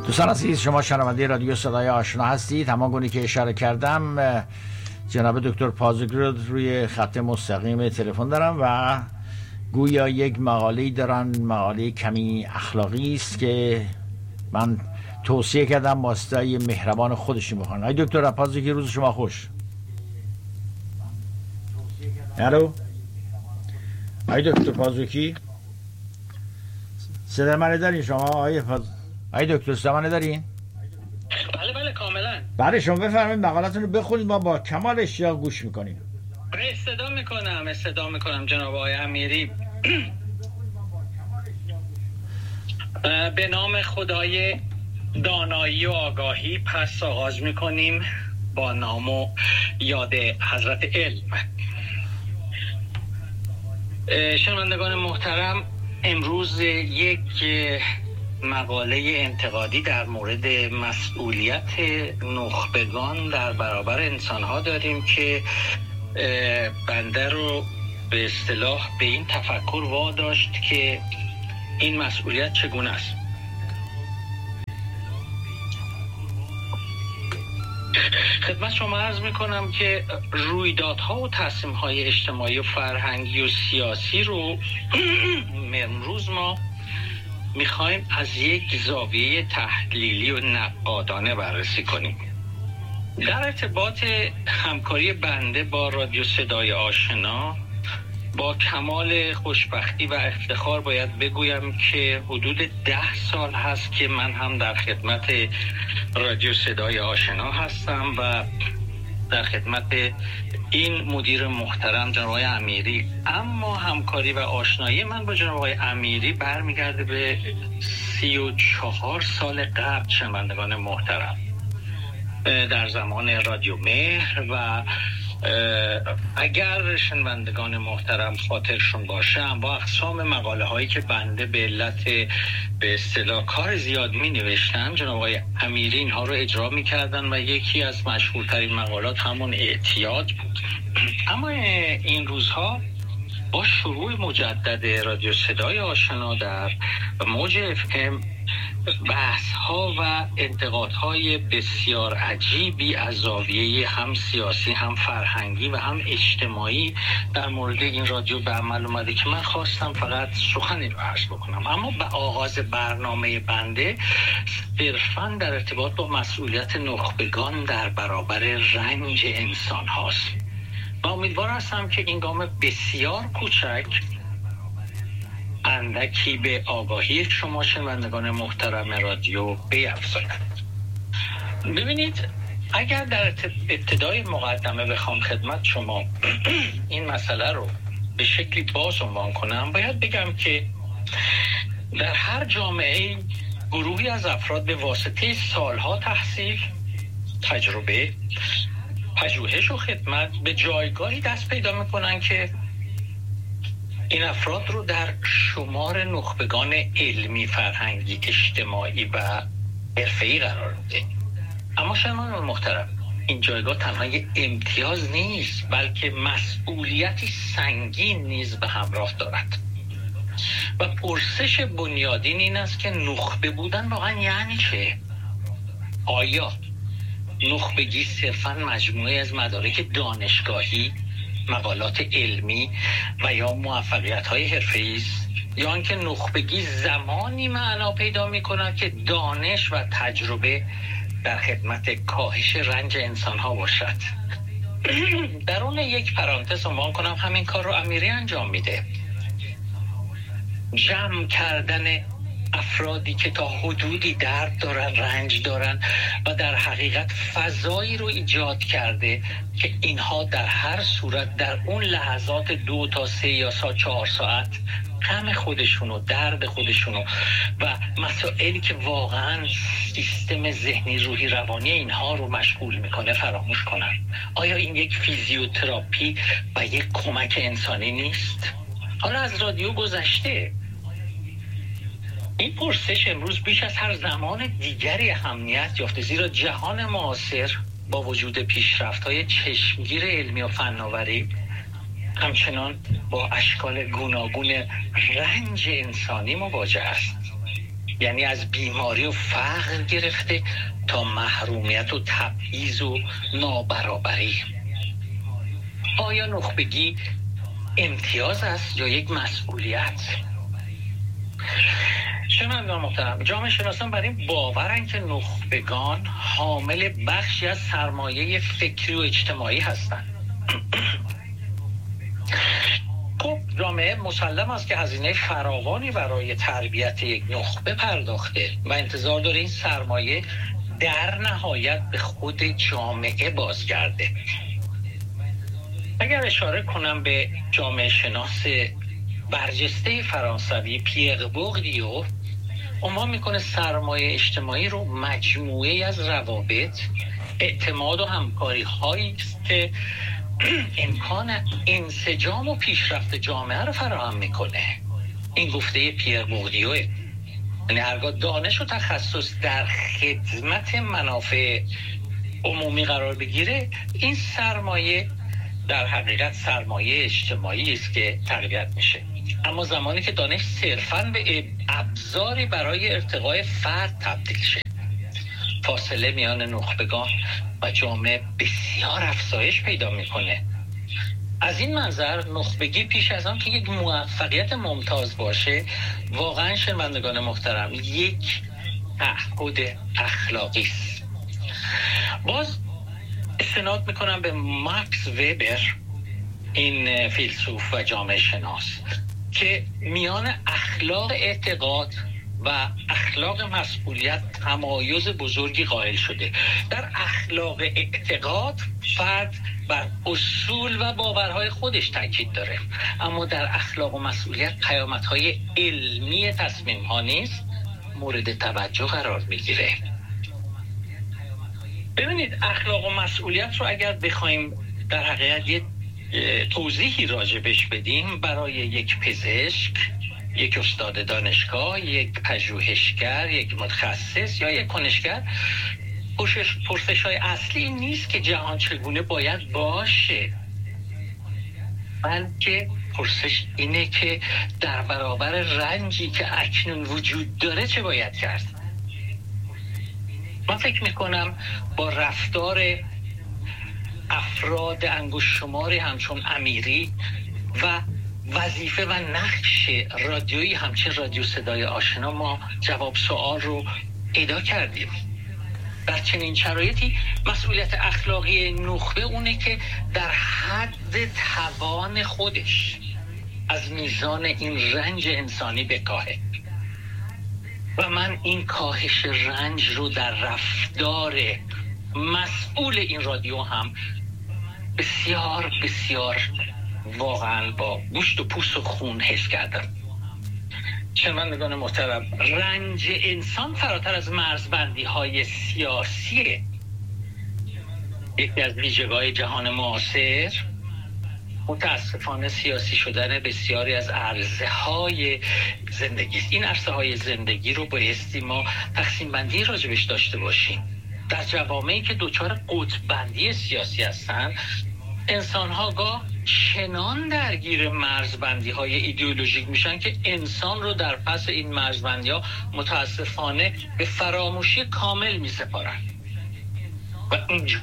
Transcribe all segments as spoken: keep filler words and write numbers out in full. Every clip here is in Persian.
دوستان عزیز، شما شنونده رادیو صدای آشنا هستید. همانگونه که اشاره کردم جناب دکتر پازوکی رو روی خط مستقیم تلفن دارم و گویا یک مقاله‌ای دارن، مقاله کمی اخلاقی است که من توصیه کردم واسطه مهربان خودشون بخونن. آقای دکتر پازوکی، روز شما خوش. الو آقای دکتر پازوکی، صدا من دارین شما؟ آقای پاز... آقای دکتر صدا من دارین؟ بله بله کاملا. بله شما بفرمایید مقالتون رو بخونید، ما با کمال اشتیاق گوش میکنیم. استدا میکنم استدا میکنم جناب آقای امیری. به نام خدای دانایی و آگاهی پس آغاز میکنیم با نام و یاد حضرت علم. شنوندگان محترم، امروز یک مقاله انتقادی در مورد مسئولیت نخبگان در برابر انسانها داریم که بنده رو به اصطلاح به این تفکر واداشت که این مسئولیت چگونه است. خدمت شما عرض میکنم که رویدادها و تصمیم‌های اجتماعی و فرهنگی و سیاسی رو امروز ما میخوایم از یک زاویه تحلیلی و نقادانه بررسی کنیم. در ارتباط همکاری بنده با رادیو صدای آشنا با کمال خوشبختی و افتخار باید بگویم که حدود ده سال هست که من هم در خدمت رادیو صدای آشنا هستم و در خدمت این مدیر محترم جناب آقای امیری. اما همکاری و آشنایی من با جناب آقای امیری برمیگرده به سی و چهار سال قبل. شنوندگان محترم، در زمان رادیو مهر و اگر شنوندگان محترم خاطرشون باشه با اقسام مقاله هایی که بنده به علت به اصطلاح کار زیاد می نوشتم جناب آقای امیری اینها رو اجرا می کردن و یکی از مشهورترین مقالات همون اعتیاد بود. اما این روزها با شروع مجدد رادیو صدای آشنا در موج اف ام بحث ها و انتقاد های بسیار عجیبی از زاویه هم سیاسی هم فرهنگی و هم اجتماعی در مورد این رادیو به عمل اومده که من خواستم فقط سخنی رو عرض بکنم. اما به آغاز برنامه بنده صرفاً در ارتباط با مسئولیت نخبگان در برابر رنج انسان هاست و امیدوار هستم که این گام بسیار کوچک اندکی به آگاهی شما شنوندگان محترم رادیو بیفزاید. ببینید، اگر در ابتدای مقدمه بخوام خدمت شما این مسئله رو به شکلی باز عنوان کنم، باید بگم که در هر جامعه گروهی از افراد به واسطه سالها تحصیل، تجربه، پژوهش و خدمت به جایگاهی دست پیدا میکنن که این افراد رو در شمار نخبگان علمی، فرهنگی، اجتماعی و حرفه‌ای قرار میده. اما شنوندگان محترم، این جایگاه تنها یک امتیاز نیست بلکه مسئولیتی سنگین نیز به همراه دارد و پرسش بنیادین این است که نخبه بودن واقعا یعنی چه؟ آیا نخبگی صرفاً مجموعه از مدارک دانشگاهی، مقالات علمی و یا موفقیت‌های حرفه‌ای است، یا اینکه نخبگی زمانی معنا پیدا می‌کند که دانش و تجربه در خدمت کاهش رنج انسان‌ها باشد؟ در اون یک پرانتز عنوان کنم همین کار رو امیری انجام میده. جمع کردن افرادی که تا حدودی درد دارن، رنج دارن و در حقیقت فضایی رو ایجاد کرده که اینها در هر صورت در اون لحظات دو تا سه یا سا چهار ساعت غم خودشونو، درد خودشونو و مسائلی که واقعا سیستم ذهنی، روحی، روانی اینها رو مشغول میکنه فراموش کنن. آیا این یک فیزیوتراپی و یک کمک انسانی نیست؟ حالا از رادیو گذشته، این پرسش امروز بیش از هر زمان دیگری اهمیت یافته، زیرا جهان معاصر با وجود پیشرفت‌های چشمگیر علمی و فناوری همچنان با اشکال گوناگون رنج انسانی مواجه است. یعنی از بیماری و فقر گرفته تا محرومیت و تبعیض و نابرابری. آیا نخبگی امتیاز است یا یک مسئولیت؟ شنوندگان محترم، جامعه شناسان بر این باورند که نخبگان حامل بخشی از سرمایه فکری و اجتماعی هستند. خب جامعه مسلم است که هزینه فراوانی برای تربیت یک نخبه پرداخته و انتظار داره این سرمایه در نهایت به خود جامعه بازگرده. اگر اشاره کنم به جامعه شناس برجسته فرانسوی پیر بوردیو، عنوان میکنه سرمایه اجتماعی رو مجموعه از روابط، اعتماد و همکاری هایی است که امکان انسجام و پیشرفت جامعه رو فراهم میکنه. این گفته پیر بوردیوه. یعنی هرگاه دانش و تخصص در خدمت منافع عمومی قرار بگیره، این سرمایه در حقیقت سرمایه اجتماعی است که تقویت میشه. اما زمانی که دانش صرفاً به ابزاری برای ارتقای فرد تبدیل شه، فاصله میان نخبگان و جامعه بسیار افزایش پیدا میکنه. از این منظر نخبگی پیش از آن که یک موفقیت ممتاز باشه، واقعا شنوندگان محترم یک تعهد اخلاقی است. باز استناد میکنم به ماکس وبر، این فیلسوف و جامعه شناس، که میان اخلاق اعتقاد و اخلاق مسئولیت تمایز بزرگی قائل شده. در اخلاق اعتقاد فرد بر اصول و باورهای خودش تاکید داره، اما در اخلاق و مسئولیت پیامدهای علمی تصمیم‌ها نیز مورد توجه قرار میگیره. ببینید اخلاق و مسئولیت رو اگر بخوایم در حقیقت یه توضیحی راجبش بدیم، برای یک پزشک، یک استاد دانشگاه، یک پژوهشگر، یک متخصص یا یک کنشگر، پرسش‌های اصلی این نیست که جهان چگونه باید باشه، بلکه پرسش اینه که در برابر رنجی که اکنون وجود داره چه باید کرد. من فکر میکنم با رفتار افراد انگشت شماری همچون امیری و وظیفه و نقش رادیویی همچون رادیو صدای آشنا ما جواب سوال رو پیدا کردیم. در چنین شرایطی مسئولیت اخلاقی نخبه اونه که در حد توان خودش از میزان این رنج انسانی بکاهه. و من این کاهش رنج رو در رفتار مسئول این رادیو هم بسیار بسیار واقعا با گوشت و پوست و خون حس کردم. شنوندگان محترم، رنج انسان فراتر از مرزبندی های سیاسیه. یکی از ویژگی‌های جهان معاصر متاسفانه سیاسی شدن بسیاری از عرصه های زندگی است. این عرصه های زندگی رو بایستی ما تقسیم بندی راجبش داشته باشیم. در جوامعی که دوچار قطب بندی سیاسی هستند، انسان ها گاه چنان درگیر مرزبندی های ایدئولوژیک میشن که انسان رو در پس این مرزبندی ها متاسفانه به فراموشی کامل میسپارن و اینجا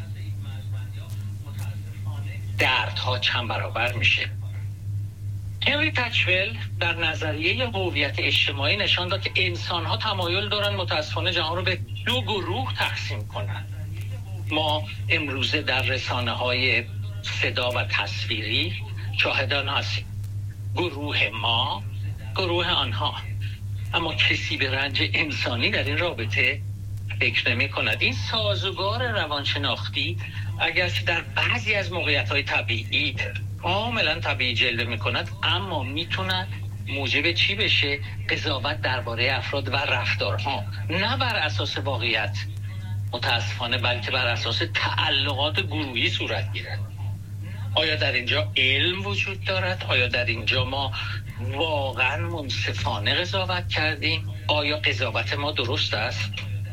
دردها چند برابر میشه. هنری تچول در نظریه هویت اجتماعی نشان داد که انسان‌ها تمایل دارن متاسفانه جهان رو به دو گروه تقسیم کنن. ما امروزه در رسانه‌های صدا و تصویری شاهدان هستیم. گروه ما، گروه آنها. اما کسی به رنج انسانی در این رابطه فکر نمی کند. این سازوکار روانشناختی اگر در بعضی از موقعیت‌های طبیعی کاملا طبیعی جلوه می‌کند، اما میتوند موجب چی بشه؟ قضاوت درباره افراد و رفتارها، نه بر اساس واقعیت متاسفانه، بلکه بر اساس تعلقات گروهی صورت گیرد. آیا در اینجا علم وجود دارد؟ آیا در اینجا ما واقعا منصفانه قضاوت کردیم؟ آیا قضاوت ما درست است؟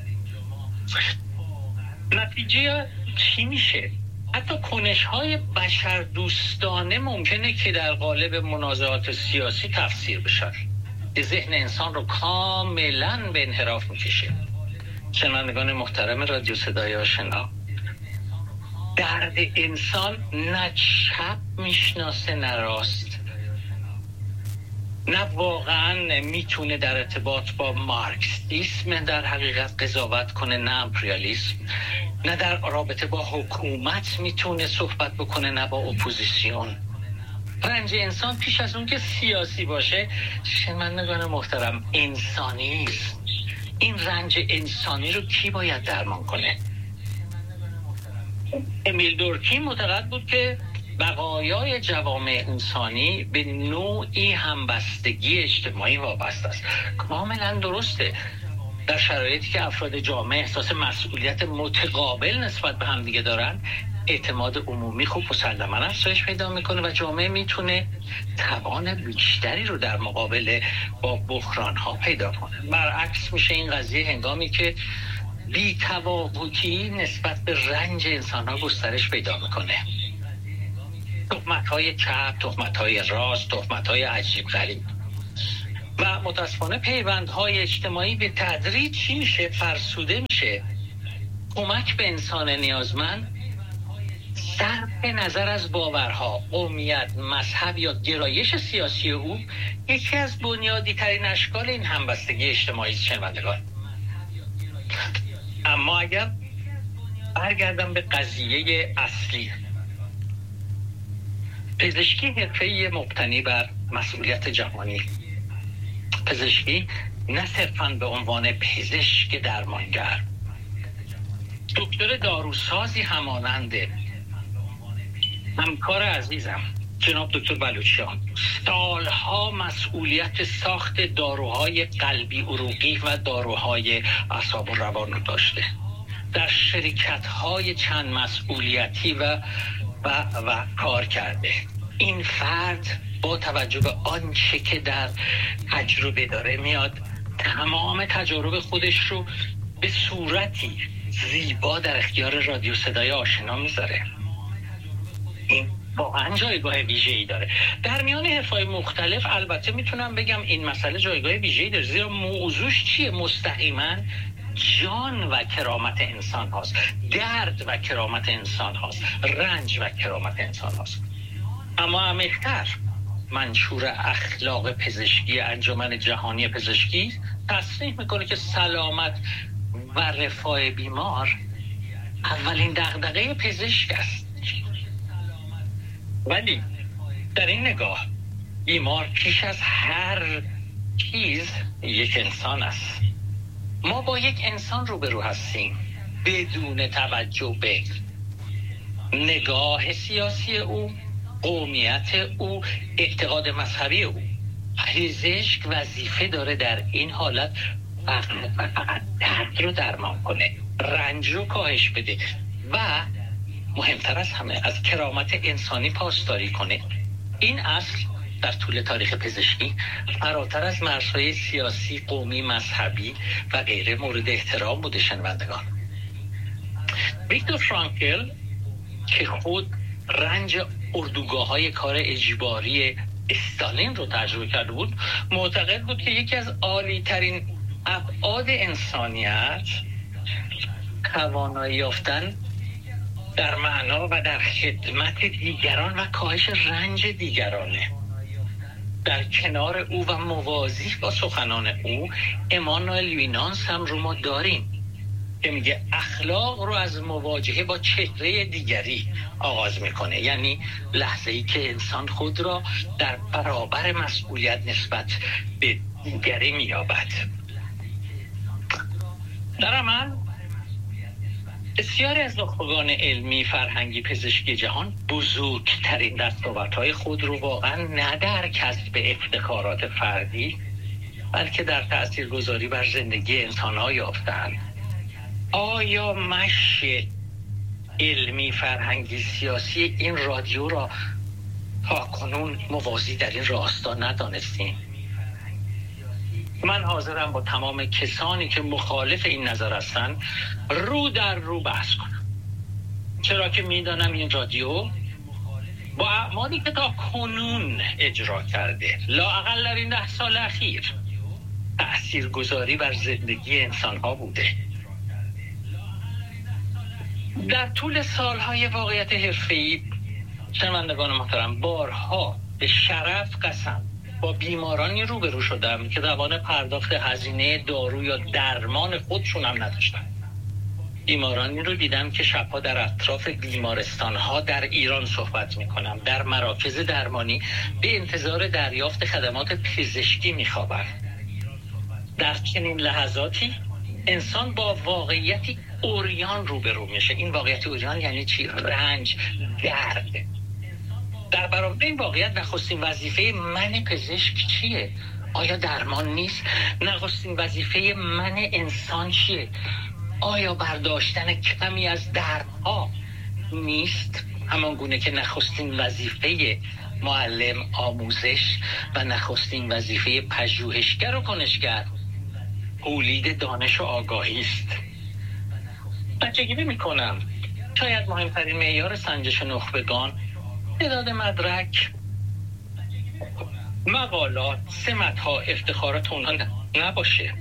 نتیجه چی میشه؟ حتی کنش‌های بشر دوستانه ممکنه که در قالب منازعات سیاسی تفسیر بشن. ذهن انسان رو کاملا به انحراف میکشه. شنوندگان محترم رادیو صدای آشنا، درد انسان نه چپ میشناسه نه راست، نه واقعا میتونه در ارتباط با مارکسیسم در حقیقت قضاوت کنه، نه امپریالیسم، نه در رابطه با حکومت میتونه صحبت بکنه، نه با اپوزیسیون. رنج انسان پیش از اون که سیاسی باشه شنوندگان محترم انسانی است. این رنج انسانی رو کی باید درمان کنه؟ امیل دورکیم معتقد بود که بقایای جوامع انسانی به نوعی همبستگی اجتماعی وابسته است. کاملا درسته. در شرایطی که افراد جامعه احساس مسئولیت متقابل نسبت به هم دیگه دارن، اعتماد عمومی خوب مسلماً افزایش پیدا میکنه و جامعه میتونه توان بیشتری رو در مقابله با بحران ها پیدا کنه. برعکس میشه این قضیه هنگامی که بی‌تفاوتی نسبت به رنج انسان ها گسترش پیدا میکنه. تهمت های چپ، تهمت های راست، تهمت های عجیب غریب و متاسفانه پیوندهای اجتماعی به تدریج چی میشه؟ فرسوده میشه. کمک به انسان نیازمند صرف نظر از باورها، قومیت، مذهب یا گرایش سیاسی او یکی از بنیادی ترین اشکال این همبستگی اجتماعی است. شنوندگان، اما اگر برگردم به قضیه اصلی، پزشکی حرفه‌ای مبتنی بر مسئولیت جهانی، پزشکی نه صرفاً به عنوان پزشک درمانگر، دکتر داروسازی همانند همکار عزیزم جناب دکتر بلوچیان سالها مسئولیت ساخت داروهای قلبی عروقی و داروهای اعصاب و روان رو داشته، در شرکت‌های چند مسئولیتی و و و کار کرده. این فرد با توجه به آنچه که در تجربه داره میاد تمام تجارب خودش رو به صورتی زیبا در اختیار رادیو صدای آشنا میذاره. این واقعا جایگاه ویژه‌ای داره. در میان حرفای مختلف البته میتونم بگم این مسئله جایگاه ویژه‌ای داره، زیرا موضوعش چیه؟ مستقیما جان و کرامت انسان هاست، درد و کرامت انسان هاست، رنج و کرامت انسان هاست. اما عمیق‌تر منشور اخلاق پزشکی انجمن جهانی پزشکی تصریح میکنه که سلامت و رفاه بیمار اولین دغدغه پزشک است. ولی در این نگاه بیمار پیش از هر چیز یک انسان است. ما با یک انسان روبرو هستیم بدون توجه به نگاه سیاسی او، قومیت او، اعتقاد مذهبی او. پزشک وظیفه داره در این حالت فقط درد رو درمان کنه، رنج رو کاهش بده و مهمتر از همه از کرامت انسانی پاسداری کنه. این اصل در طول تاریخ پزشکی فراتر از مرزهای سیاسی، قومی، مذهبی و غیره مورد احترام بوده. شنوندگان، ویکتور فرانکل که خود رنج اردوگاه‌های کار اجباری استالین رو تجربه کرده بود، معتقد بود که یکی از عالی ترین ابعاد انسانیت توانایی یافتن در معنا و در خدمت دیگران و کاهش رنج دیگرانه. در کنار او و موازی با سخنان او امانوئل لوینانس هم رو ما داریم که میگه اخلاق رو از مواجهه با چهره دیگری آغاز میکنه، یعنی لحظه ای که انسان خود را در برابر مسئولیت نسبت به دیگری مییابد. در عمل بسیاری از نخبگان علمی، فرهنگی، پزشکی جهان بزرگترین دستاوردهای خود رو واقعا نه در کسب افتخارات فردی بلکه در تاثیرگذاری بر زندگی انسان‌ها یافتند. آیا مشی علمی، فرهنگی، سیاسی این رادیو را تا کنون موازی در این راستا ندانستیم؟ من حاضرم با تمام کسانی که مخالف این نظر هستند رو در رو بحث کنم، چرا که میدانم این رادیو با اعمالی که تا کنون اجرا کرده لااقل در این ده سال اخیر تأثیرگذاری بر زندگی انسان‌ها بوده. در طول سالهای واقعیت حرفه‌ای شنوندگان محترم بارها به شرف قسم با بیمارانی روبرو شدم که توان پرداخت هزینه دارو یا درمان خودشون هم نداشتن. بیمارانی رو دیدم که شبها در اطراف بیمارستان‌ها در ایران صحبت می‌کنم، در مراکز درمانی به انتظار دریافت خدمات پزشکی می‌خوابند. در چنین لحظاتی انسان با واقعیتی عریان روبرو میشه. این واقعیت عریان یعنی چی؟ رنج، درد. در برابر این واقعیت نخستین وظیفه من پزشک چیه؟ آیا درمان نیست؟ نخستین وظیفه من انسان چیه؟ آیا برداشتن کمی از دردها نیست؟ همان گونه که نخستین وظیفه معلم آموزش و نخستین وظیفه پژوهشگر و کنشگر تولید دانش و آگاهی است. بچگی میکنم شاید مهمترین معیار سنجش نخبگان تعداد مدرک، مقالات، سمت‌ها، افتخارات اونها نباشه.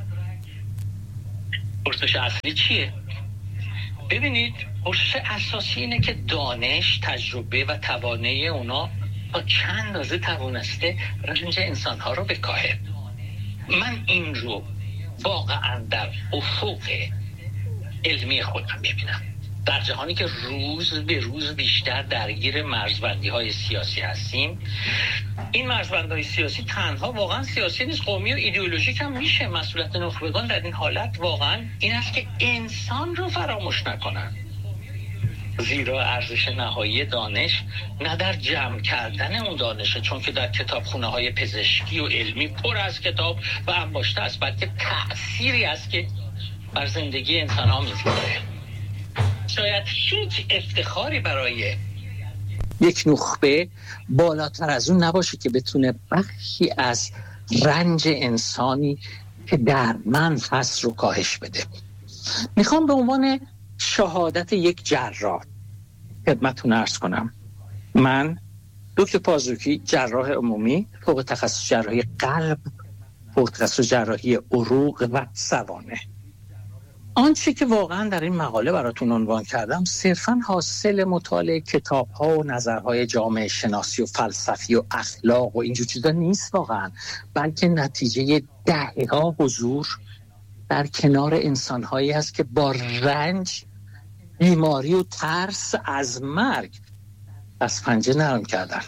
پرسش اصلی چیه؟ ببینید، پرسش اساسی اینه که دانش، تجربه و توانایی اونا تا چند اندازه توانسته رنج انسان‌ها رو بکاهه. من این رو واقعا در افق علمی خودم می‌بینم. در جهانی که روز به روز بیشتر درگیر مرزبندی‌های سیاسی هستیم، این مرزبندی‌های سیاسی تنها واقعا سیاسی نیست، قومی و ایدئولوژیک هم میشه. مسئولیت نخبگان در این حالت واقعا این است که انسان رو فراموش نکنن، زیرا ارزش نهایی دانش نه در جمع کردن اون دانشه، چون که در کتابخونه‌های پزشکی و علمی پر از کتاب و انباشته است، بلکه تأثیری است که بر زندگی انسان‌ها می‌گذاره. شاید هیچ افتخاری برای یک نخبه بالاتر از اون نباشه که بتونه بخشی از رنج انسانی که دردمند هست رو کاهش بده. میخوام به عنوان شهادت یک جراح خدمتتون عرض کنم. من دکتر پازوکی، جراح عمومی، فوق تخصص جراحی قلب، فوق تخصص جراحی عروق و سوانح. آنچه که واقعا در این مقاله براتون عنوان کردم صرفاً حاصل مطالعه کتاب‌ها و نظرهای جامعه شناسی و فلسفی و اخلاق و اینجور چیزا نیست واقعا، بلکه نتیجه دهه‌ها حضور در کنار انسان‌هایی هست که با رنج، بیماری و ترس از مرگ از پنجه نرم کردن.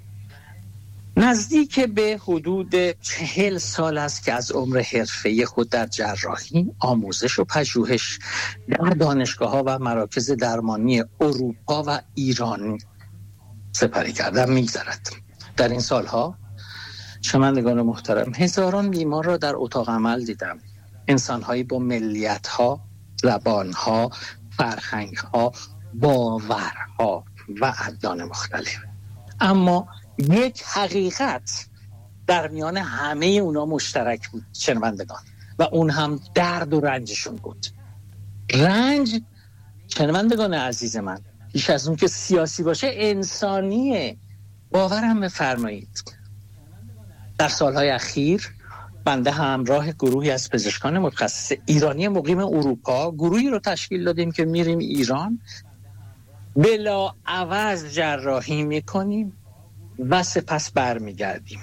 نزدیک به حدود چهل سال است که از عمر حرفه‌ای خود در جراحی، آموزش و پژوهش در دانشگاه‌ها و مراکز درمانی اروپا و ایران سپری کردم می‌گذرد. در این سالها شنوندگان محترم، هزاران بیمار را در اتاق عمل دیدم. انسان‌هایی با ملیت‌ها، زبان‌ها، فرهنگ‌ها، باورها و ادیان مختلف. اما یک حقیقت در میان همه اونا مشترک بود شنوندگان، و اون هم درد و رنجشون بود. رنج شنوندگان عزیز من بیش از اون که سیاسی باشه انسانیه. باورم بفرمایید در سالهای اخیر بنده همراه گروهی از پزشکان متخصص ایرانی مقیم اروپا گروهی رو تشکیل دادیم که میریم ایران، بلا عوض جراحی میکنیم و سپس برمیگردیم.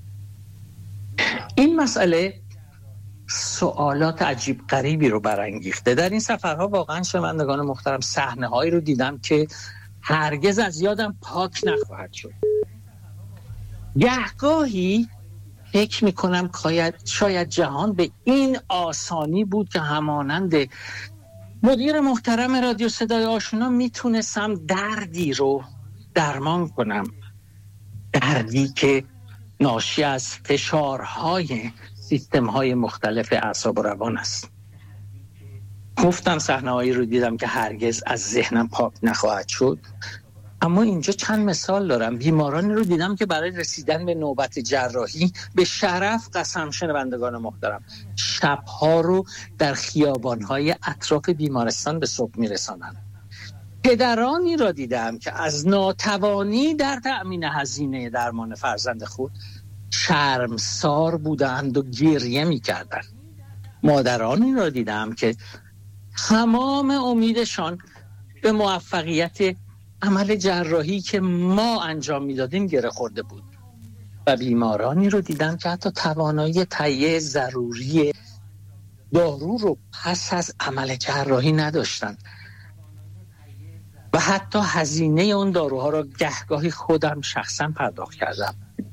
این مسئله سوالات عجیب غریبی رو برانگیخته. در این سفرها واقعا شنوندگان محترم صحنه هایی رو دیدم که هرگز از یادم پاک نخواهد شد. گهگاهی فکر میکنم شاید جهان به این آسانی بود که همانند مدیر محترم رادیو صدای آشنا میتونستم دردی رو درمان کنم، دردی که ناشی از فشارهای سیستم‌های مختلف اعصاب و روان است. گفتم صحنه‌هایی رو دیدم که هرگز از ذهنم پاک نخواهد شد. اما اینجا چند مثال دارم. بیمارانی رو دیدم که برای رسیدن به نوبت جراحی به شرف قسم شنوندگان محترم شب‌ها رو در خیابان‌های اطراف بیمارستان به صبح می‌رسانند. پدرانی را دیدم که از ناتوانی در تأمین هزینه درمان فرزند خود شرمسار بودند و گریه می‌کردند. مادرانی را دیدم که تمام امیدشان به موفقیت عمل جراحی که ما انجام میدادیم گره خورده بود و بیمارانی رو دیدم که حتی توانایی تهیه ضروری دارو رو پس از عمل جراحی نداشتند و حتی هزینه اون داروها رو گهگاهی خودم شخصا پرداخت کردم.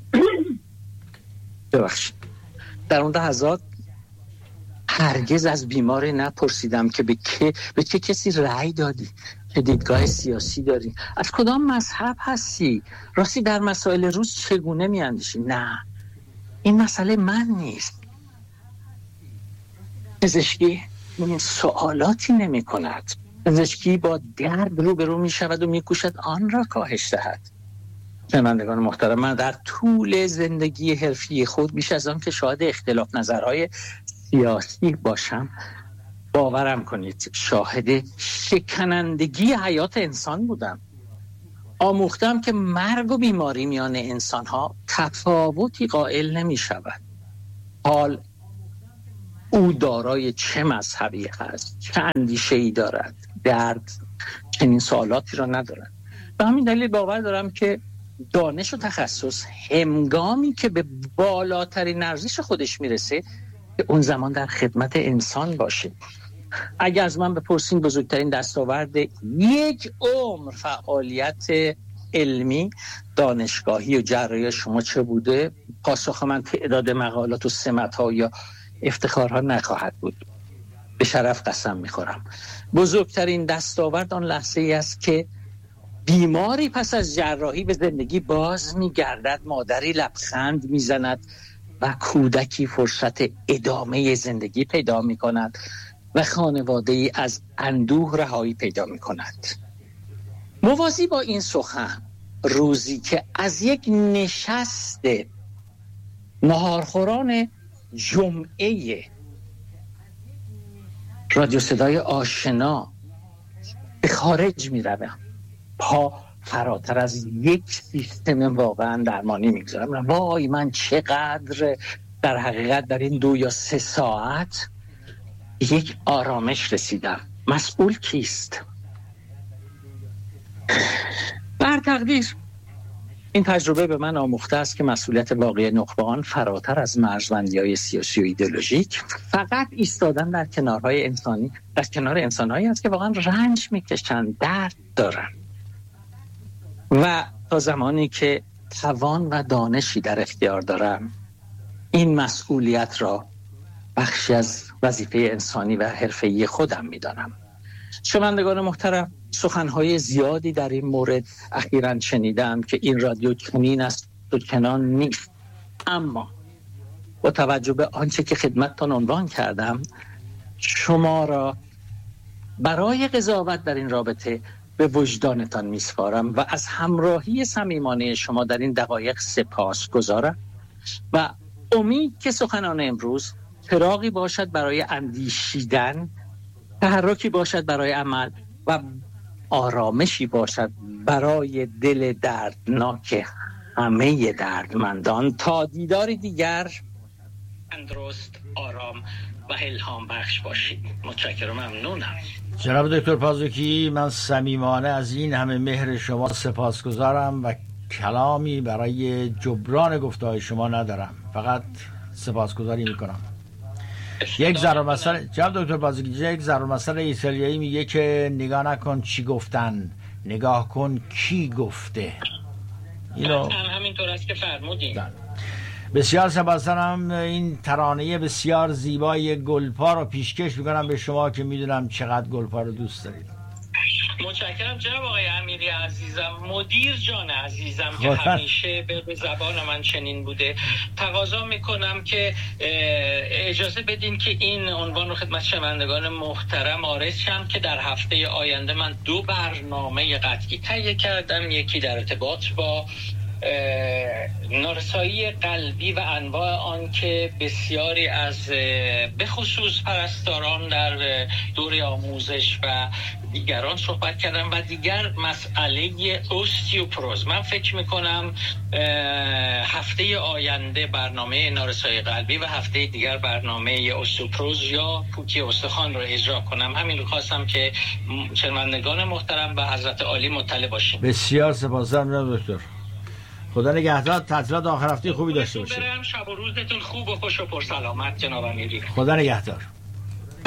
ببخشید. در اون لحظات هرگز از بیماری نپرسیدم که به که به چه کسی رأی دادی، چه دیدگاه سیاسی داری، از کدام مذهب هستی، راستی در مسائل روز چگونه میاندیشی. نه، این مسئله من نیست. پزشکی این سوالاتی نمی کند. پزشکی با درد روبرو می شود و می کوشد آن را کاهش دهد. شنوندگان محترم، من در طول زندگی حرفی خود بیش از آن که شاهد اختلاف نظرهای سیاسی باشم، باورم کنید شاهد شکنندگی حیات انسان بودم. آموختم که مرگ و بیماری میان انسانها تفاوتی قائل نمی شود. حال او دارای چه مذهبی هست، چه اندیشه‌ای دارد، درد چنین سوالاتی را ندارد. به همین دلیل باور دارم که دانش و تخصص هنگامی که به بالاترین ارزش خودش میرسه که اون زمان در خدمت انسان باشه. اگر از من بپرسین بزرگترین دستاورد یک عمر فعالیت علمی، دانشگاهی و جراحی شما چه بوده، پاسخ من تعداد مقالات و سمت‌ها یا افتخارها نخواهد بود. به شرف قسم میخورم. بزرگترین دستاورد آن لحظه ای است که بیماری پس از جراحی به زندگی باز میگردد، مادری لبخند میزند و کودکی فرصت ادامه زندگی پیدا میکند و خانواده‌ای از اندوه رهایی پیدا میکند. موازی با این سخن، روزی که از یک نشست ناهارخوران جمعه رادیو صدای آشنا به خارج می روم، پا فراتر از یک سیستم واقعا درمانی می گذارم. وای من چقدر در حقیقت در این دو یا سه ساعت یک آرامش رسیدم. مسئول کیست؟ بر تقدیر این تجربه به من آموخته است که مسئولیت واقعی نخبگان فراتر از مرزبندی‌های سیاسی و ایدئولوژیک فقط ایستادن در کنارهای انسانی، در کنار انسان‌هایی است که واقعا رنج می‌کشند، درد دارند. و تا زمانی که توان و دانشی در اختیار دارم، این مسئولیت را بخشی از وظیفه انسانی و حرفه‌ای خودم می‌دانم. شنوندگان محترم، سخنهای زیادی در این مورد اخیراً شنیدم که این رادیو چنین است و چنان نیست، اما با توجه به آنچه که خدمتتان عنوان کردم، شما را برای قضاوت در این رابطه به وجدانتان میسپارم و از همراهی صمیمانه شما در این دقایق سپاس گذارم و امید که سخنان امروز چراغی باشد برای اندیشیدن، تحرکی باشد برای عمل و آرامشی باشد برای دل دردناک همه دردمندان. تا دیداری دیگر، تندرست، آرام و الهام بخش باشید. متشکرم، ممنونم. جناب دکتر پازوکی، من صمیمانه از این همه مهر شما سپاسگزارم و کلامی برای جبران گفته‌های شما ندارم، فقط سپاسگزاری میکنم. یک ضرب مسئله جناب دکتر پازوکی، یک ضرب مسئله ایتالیایی میگه که نگاه نکن چی گفتن، نگاه کن کی گفته. اینو همینطور است که فرمودین. بسیار سپاسگزارم. این ترانه بسیار زیبای گلپا رو پیشکش میکنم به شما که میدونم چقدر گلپا رو دوست دارید. متشکرم جناب آقای امیری عزیزم، مدیر جان عزیزم که همیشه به زبان من چنین بوده. تقاضا میکنم که اجازه بدین که این عنوان رو خدمت شنوندگان محترم عرض کنم که در هفته آینده من دو برنامه قطعی تهیه کردم. یکی در ارتباط با نارسایی قلبی و انواع آن که بسیاری از به خصوص پرستاران در دوره آموزش و دیگران صحبت کردن و دیگر مسئله اوستیوپروز. من فکر میکنم هفته آینده برنامه نارسایی قلبی و هفته دیگر برنامه اوستیوپروز یا پوکی استخوان رو اجرا کنم. همین رو خواستم که شنوندگان محترم و حضرت عالی مطلع باشیم. بسیار سپاسگزارم دکتر. خدا نگهدار. تعطیلات آخر هفته خوبی داشته باشید. شب و روزتون خوب و خوش و پر سلامت جناب امیری. خدا نگهدار.